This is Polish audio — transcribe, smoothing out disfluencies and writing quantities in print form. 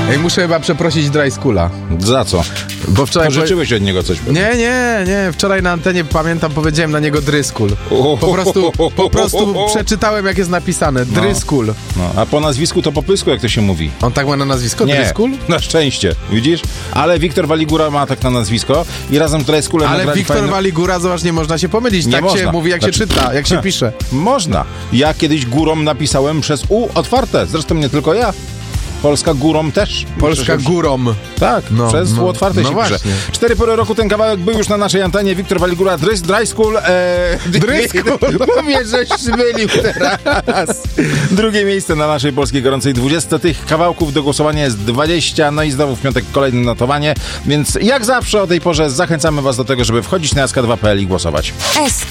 Ej, muszę chyba przeprosić Dry Schoola. Za co? Bo wczoraj... Pożyczyłeś od niego coś? Nie. Wczoraj na antenie, pamiętam, powiedziałem na niego Dryskul. Po prostu przeczytałem, jak jest napisane. Dryskul. No, a po nazwisku to po pysku, jak to się mówi. On tak ma na nazwisko? Nie, Dryskul? na szczęście, widzisz? Ale Wiktor Waligura ma tak na nazwisko i razem z Dryskulem Ale nagrali Wiktor Waligura, zobacz, nie można się pomylić. Nie tak można. się mówi, jak się czyta, jak się pisze. Można. Ja kiedyś górą napisałem przez U otwarte. Zresztą nie tylko ja. Polska górą też. Polska górą. Tak, przez U otwarte się pisze. 4 pory roku ten kawałek był już na naszej antenie. Wiktor Waligura, Dry School. Mówię, żeś mylił teraz. Drugie miejsce na naszej polskiej gorącej 20. Tych kawałków do głosowania jest 20. No i znowu w piątek kolejne notowanie. Więc jak zawsze o tej porze zachęcamy was do tego, żeby wchodzić na sk2.pl i głosować.